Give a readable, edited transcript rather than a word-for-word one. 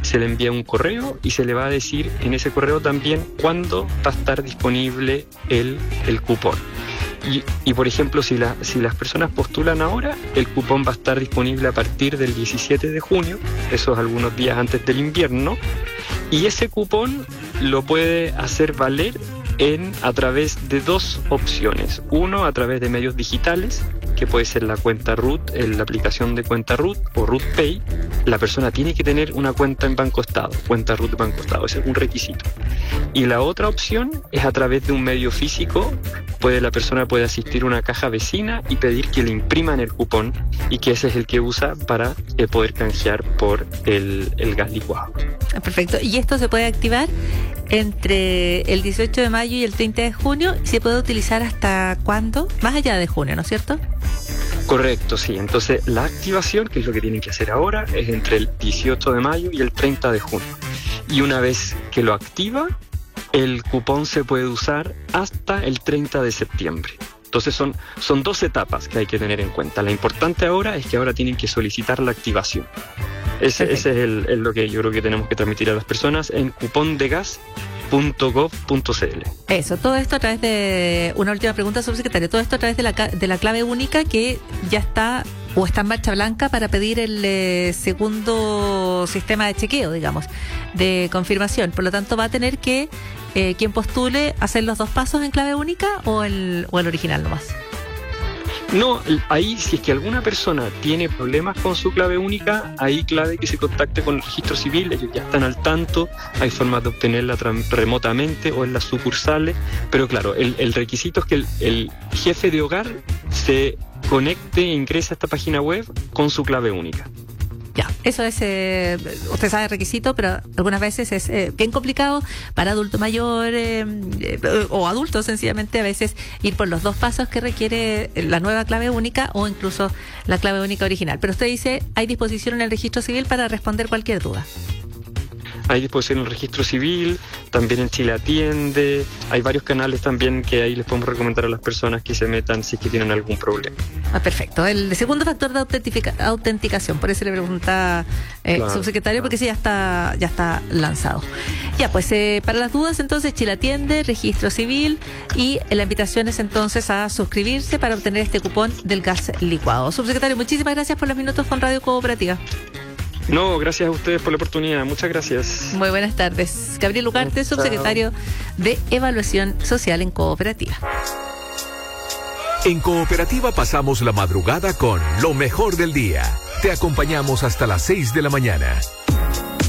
se le envía un correo y se le va a decir en ese correo también cuándo va a estar disponible el cupón. Y por ejemplo, si las personas postulan ahora, el cupón va a estar disponible a partir del 17 de junio, eso es algunos días antes del invierno, y ese cupón lo puede hacer valer a través de dos opciones. Uno, a través de medios digitales, que puede ser la cuenta RUT, la aplicación de cuenta RUT o RUT Pay. La persona tiene que tener una cuenta en Banco Estado, cuenta RUT Banco Estado, ese es un requisito. Y la otra opción es a través de un medio físico. La persona puede asistir a una caja vecina y pedir que le impriman el cupón, y que ese es el que usa para poder canjear por el gas licuado. Perfecto. ¿Y esto se puede activar entre el 18 de mayo y el 30 de junio? ¿Y se puede utilizar hasta cuándo? Más allá de junio, ¿no es cierto? Correcto, sí. Entonces, la activación, que es lo que tienen que hacer ahora, es entre el 18 de mayo y el 30 de junio. Y una vez que lo activa, el cupón se puede usar hasta el 30 de septiembre. Entonces son dos etapas que hay que tener en cuenta. La importante ahora es que ahora tienen que solicitar la activación. Ese es lo que yo creo que tenemos que transmitir a las personas en cupondegas.gov.cl. Eso, todo esto a través de... Una última pregunta, subsecretario. Todo esto a través de la clave única que ya está o está en marcha blanca para pedir el segundo sistema de chequeo, digamos, de confirmación. Por lo tanto, va a tener que quien postule hacer los dos pasos en clave única o el original nomás. No, ahí si es que alguna persona tiene problemas con su clave única, ahí clave que se contacte con el registro civil, ellos ya están al tanto, hay formas de obtenerla remotamente o en las sucursales, pero claro, el requisito es que el jefe de hogar se conecte e ingrese a esta página web con su clave única. Ya, eso es, usted sabe el requisito, pero algunas veces es bien complicado para adulto mayor o adultos sencillamente a veces ir por los dos pasos que requiere la nueva clave única o incluso la clave única original. Pero usted dice, hay disposición en el registro civil para responder cualquier duda. Hay disposición en el registro civil, también en Chile Atiende, hay varios canales también que ahí les podemos recomendar a las personas que se metan si es que tienen algún problema. Perfecto. El segundo factor de autenticación, por eso le pregunta subsecretario, porque sí, ya está lanzado. Ya, pues para las dudas entonces Chile Atiende, registro civil, y la invitación es entonces a suscribirse para obtener este cupón del gas licuado. Subsecretario, muchísimas gracias por los minutos con Radio Cooperativa. No, gracias a ustedes por la oportunidad. Muchas gracias. Muy buenas tardes. Gabriel Ugarte, subsecretario de Evaluación Social en Cooperativa. En Cooperativa pasamos la madrugada con lo mejor del día. Te acompañamos hasta las 6 de la mañana.